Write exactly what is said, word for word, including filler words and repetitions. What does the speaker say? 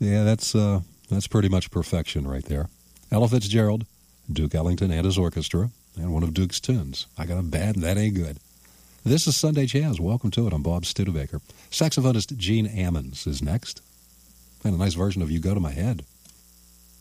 Yeah, that's uh, that's pretty much perfection right there. Ella Fitzgerald, Duke Ellington and his orchestra, and one of Duke's tunes. I Got a Bad and That Ain't Good. This is Sunday Jazz. Welcome to it. I'm Bob Studebaker. Saxophonist Gene Ammons is next. And a nice version of You Go to My Head.